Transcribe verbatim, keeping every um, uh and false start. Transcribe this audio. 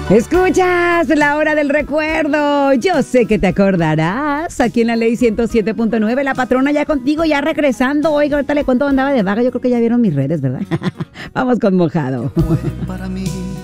Escuchas la hora del recuerdo. Yo sé que te acordarás. Aquí en la ley ciento siete punto nueve, la patrona ya contigo, ya regresando. Oiga, ahorita le cuento, andaba de vaga. Yo creo que ya vieron mis redes, ¿verdad? Vamos con Mojado. Fue para mí